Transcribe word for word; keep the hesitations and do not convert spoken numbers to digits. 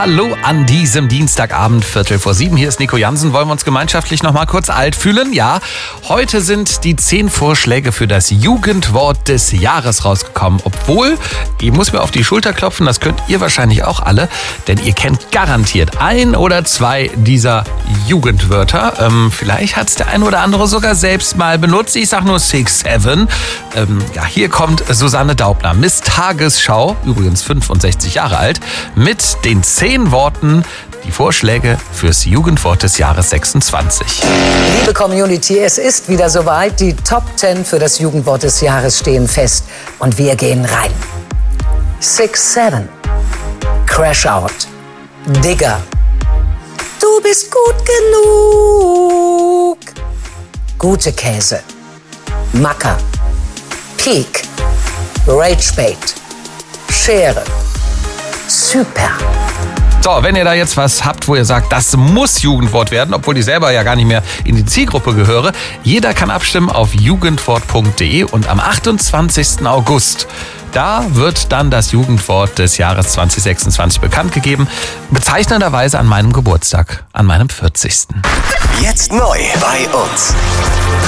Hallo an diesem Dienstagabend, Viertel vor sieben. Hier ist Nico Jansen. Wollen wir uns gemeinschaftlich noch mal kurz alt fühlen? Ja, heute sind die zehn Vorschläge für das Jugendwort des Jahres rausgekommen. Obwohl, ich muss mir auf die Schulter klopfen, das könnt ihr wahrscheinlich auch alle, denn ihr kennt garantiert ein oder zwei dieser Jugendwörter. Ähm, vielleicht hat es der ein oder andere sogar selbst mal benutzt. Ich sag nur six, seven. Ähm, ja, hier kommt Susanne Daubner, Miss Tagesschau, übrigens fünfundsechzig Jahre alt, mit den zehn Worten, die Vorschläge fürs Jugendwort des Jahres sechsundzwanzig. Liebe Community, es ist wieder soweit. Die Top zehn für das Jugendwort des Jahres stehen fest. Und wir gehen rein. six seven. Crash out. Digger. Du bist gut genug. Gute Käse. Macker. Peak. Ragebait. Schere. Super. So, wenn ihr da jetzt was habt, wo ihr sagt, das muss Jugendwort werden, obwohl ich selber ja gar nicht mehr in die Zielgruppe gehöre, jeder kann abstimmen auf jugendwort punkt de und am achtundzwanzigsten August, da wird dann das Jugendwort des Jahres zwanzig sechsundzwanzig bekannt gegeben, bezeichnenderweise an meinem Geburtstag, an meinem vierzigsten Jetzt neu bei uns.